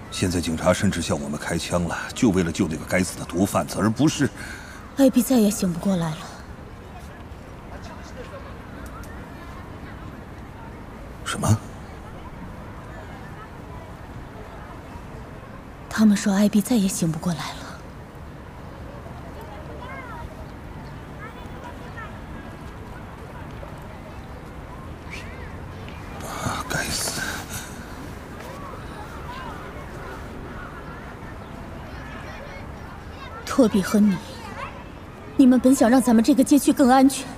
现在警察甚至向我们开枪了，就为了救那个该死的毒贩子，而不是…… 艾比再也醒不过来了。 什么？ 他们说艾比再也醒不过来了。 该死！ 托比和你们本想让咱们这个街区更安全，